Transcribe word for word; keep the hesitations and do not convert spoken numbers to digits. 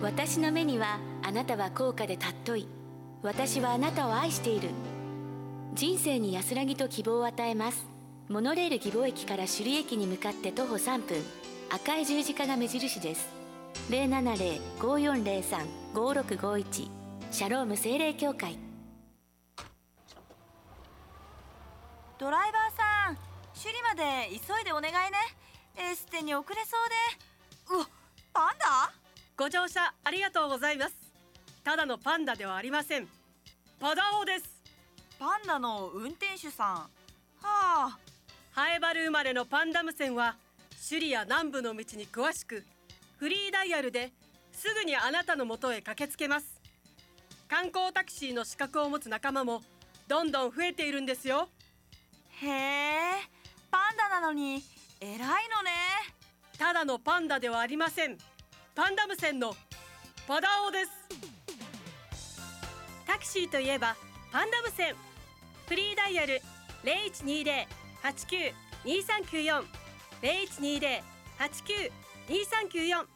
私の目にはあなたは高価で尊い。私はあなたを愛している。人生に安らぎと希望を与えます。モノレール義母駅から首里駅に向かって徒歩さんぷん。赤い十字架が目印です。ゼロななゼロ ごよんゼロさん ごろくごいち。シャローム精霊協会。 ドライバーさん、首里まで急いでお願いね。エステに遅れそうで。うわ、パンダ？ ご乗車ありがとうございます。ただのパンダではありません。パダオです。 パンダの運転手さん。はあ。 ハエバル生まれのパンダム線は首里や南部の道に詳しく、フリーダイヤルですぐにあなたのもとへ駆けつけます。観光タクシーの資格を持つ仲間もどんどん増えているんですよ。 へえ、パンダなのに偉いのね。 ただのパンダではありません。パンダム線のパダオです。タクシーといえばパンダム線。フリーダイヤル ゼロいちにゼロ はちきゅう にさんきゅうよん ゼロいちにゼロ はちきゅう にさんきゅうよん